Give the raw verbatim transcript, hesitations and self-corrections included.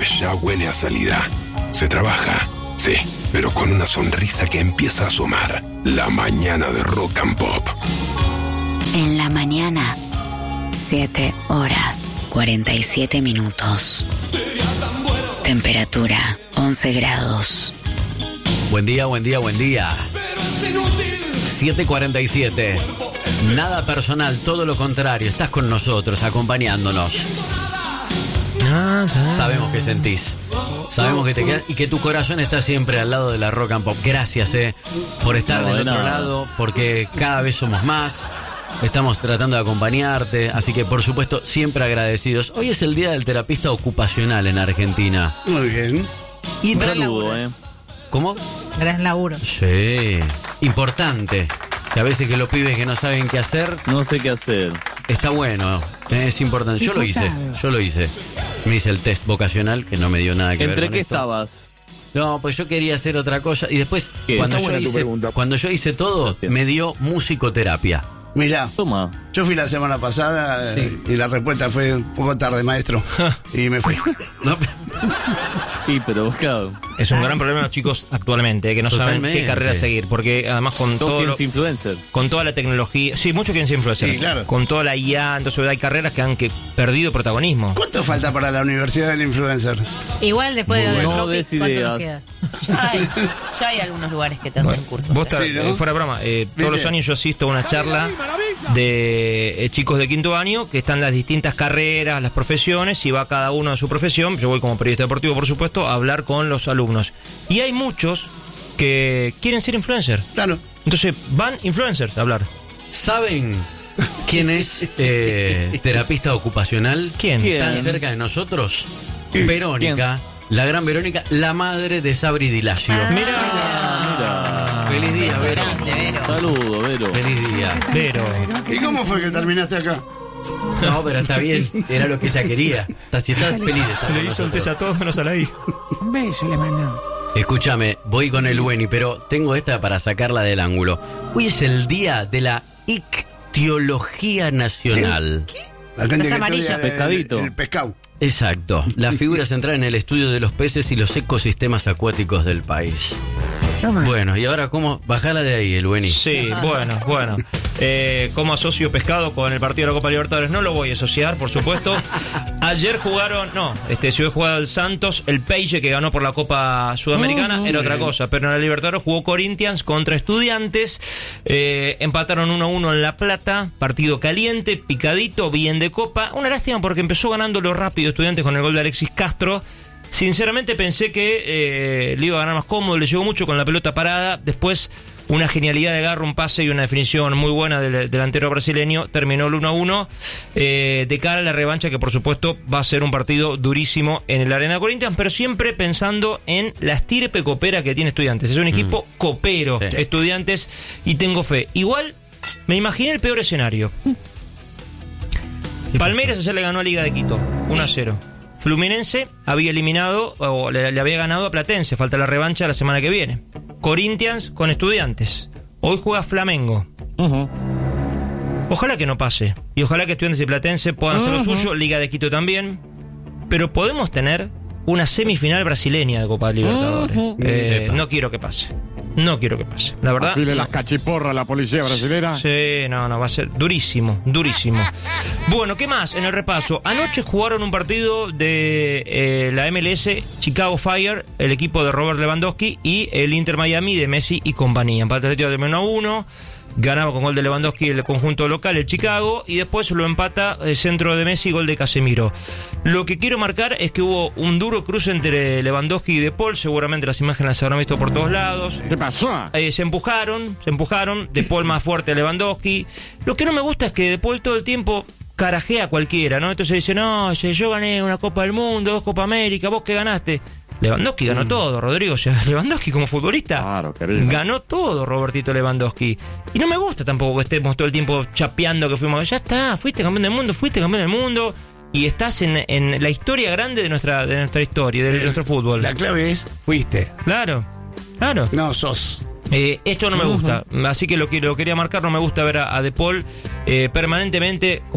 pues ya huele a salida. Se trabaja, sí, pero con una sonrisa que empieza a asomar. La mañana de Rock and Pop. En la mañana, siete horas, cuarenta y siete minutos. Temperatura, once grados. Buen día, buen día, buen día. siete cuarenta y siete. Nada personal, todo lo contrario. Estás con nosotros, acompañándonos. Nada. Sabemos que sentís. Sabemos que te quedas y que tu corazón está siempre al lado de la Rock and Pop. Gracias, eh, por estar no, del de otro nada. lado, porque cada vez somos más. Estamos tratando de acompañarte, así que por supuesto siempre agradecidos. Hoy es el día del terapista ocupacional en Argentina. Muy bien. Y gran laburo, ¿eh? ¿Cómo? Gran laburo. Sí, importante. Que a veces que los pibes que no saben qué hacer. No sé qué hacer. Está bueno, es importante. Yo lo hice, yo lo hice. Me hice el test vocacional que no me dio nada que ver ¿Entre con qué esto. estabas? No, pues yo quería hacer otra cosa y después cuando yo, hice, cuando yo hice todo Gracias. me dio musicoterapia. Mirá, Toma. Yo fui la semana pasada, sí. eh, y la respuesta fue un poco tarde, maestro. Y me fui. No, sí, pero claro. Es un gran problema los chicos actualmente, eh, que no Totalmente. saben qué carrera seguir. Porque además con Todos todo lo, influencer. con toda la tecnología. Sí, muchos quieren ser influencer. Sí, claro. Con toda la I A, entonces hay carreras que han que perdido protagonismo. ¿Cuánto falta para la universidad del influencer? Igual después de no Tropic, des ¿cuánto ideas. nos queda? Ya hay, ya hay algunos lugares que te hacen Bueno, cursos. Vos ¿eh? ta- Sí, ¿no? eh, fuera de broma, eh, todos los años yo asisto a una charla de eh, chicos de quinto año que están las distintas carreras, las profesiones, y va cada uno a su profesión. Yo voy como periodista deportivo, por supuesto, a hablar con los alumnos. Y hay muchos que quieren ser influencer. Claro. Entonces van influencers a hablar. ¿Saben quién es eh, terapista ocupacional? ¿Quién? ¿Quién? ¿Tan cerca de nosotros? Verónica, la gran Verónica, la madre de Sabri Dilacio. Ah. Mira. Feliz día, Beso Vero. grande, Vero. Saludo, Vero. Feliz día. Pero ¿Y cómo fue que terminaste acá? No, pero está bien, era lo que ella quería. Si estás feliz de estar con le hizo el nosotros. test a todos menos a la I. Un beso le mandó. Escúchame, voy con el Weni, pero tengo esta para sacarla del ángulo. Hoy es el día de la ictiología nacional. La gente Es que amarilla. estudia el- Pescadito. El, pescado. Exacto, la figura central en el estudio de los peces y los ecosistemas acuáticos del país. Bueno, y ahora, ¿cómo? Bajala de ahí, el Weni. Sí, bueno, bueno. Eh, ¿Cómo asocio pescado con el partido de la Copa Libertadores? No lo voy a asociar, por supuesto. Ayer jugaron, no, este, si hubiera jugado el Santos, el Peixe que ganó por la Copa Sudamericana, Uh-huh. era otra cosa. Pero en la Libertadores jugó Corinthians contra Estudiantes. Eh, empataron uno a uno en La Plata. Partido caliente, picadito, bien de Copa. Una lástima porque empezó ganando lo rápido Estudiantes con el gol de Alexis Castro. Sinceramente pensé que eh, le iba a ganar más cómodo, le llegó mucho con la pelota parada. Después, una genialidad de agarro, un pase y una definición muy buena del delantero brasileño. Terminó el uno a uno. Eh, de cara a la revancha, que por supuesto va a ser un partido durísimo en el Arena Corinthians, pero siempre pensando en la estirpe copera que tiene Estudiantes. Es un equipo mm. copero, sí. Estudiantes, y tengo fe. Igual, me imaginé el peor escenario. Palmeiras ayer le ganó a Liga de Quito, uno a cero. Fluminense había eliminado o le, le había ganado a Platense, falta la revancha la semana que viene. Corinthians con Estudiantes. Hoy juega Flamengo. Uh-huh. Ojalá que no pase. Y ojalá que Estudiantes y Platense puedan hacer lo suyo, Liga de Quito también. Pero podemos tener una semifinal brasileña de Copa Libertadores. Uh-huh. Eh, no quiero que pase. No quiero que pase. La verdad. Afile las cachiporras la policía brasilera. Sí, no, no, va a ser durísimo, durísimo. Bueno, ¿qué más en el repaso? Anoche jugaron un partido de eh, la M L S Chicago Fire, el equipo de Robert Lewandowski, y el Inter Miami de Messi y compañía. Empate de uno a uno. Ganaba con gol de Lewandowski el conjunto local, el Chicago, y después lo empata el centro de Messi, gol de Casemiro. Lo que quiero marcar es que hubo un duro cruce entre Lewandowski y De Paul. Seguramente las imágenes las habrán visto por todos lados. ¿Qué pasó? Eh, se empujaron, se empujaron. De Paul más fuerte a Lewandowski. Lo que no me gusta es que De Paul todo el tiempo carajea a cualquiera, ¿no? Entonces dice, no, yo gané una Copa del Mundo, dos Copa América, ¿vos qué ganaste? Lewandowski ganó todo, Rodrigo. O sea, Lewandowski como futbolista Claro, querido. ganó todo, Robertito Lewandowski. Y no me gusta tampoco que estemos todo el tiempo chapeando que fuimos. Ya está, fuiste campeón del mundo, fuiste campeón del mundo. Y estás en, en la historia grande de nuestra, de nuestra historia, de, de nuestro fútbol. La clave es, fuiste. Claro, claro. No, sos. Eh, esto no me gusta. Así que lo que lo quería marcar, no me gusta ver a, a De Paul eh, permanentemente